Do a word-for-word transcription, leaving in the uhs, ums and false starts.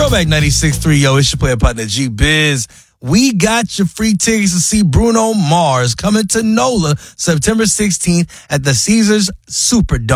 Throwback ninety-six point three, yo, it's your player partner G-Biz. We got your free tickets to see Bruno Mars coming to NOLA September sixteenth at the Caesars Superdome.